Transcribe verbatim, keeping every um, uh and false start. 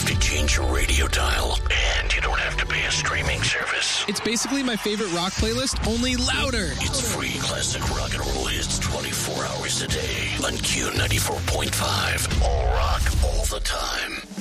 have to change your radio dial, and you don't have to pay a streaming service. It's basically my favorite rock playlist, only louder. It's free classic rock and roll hits twenty-four hours a day on Q ninety-four point five. All rock, all the time.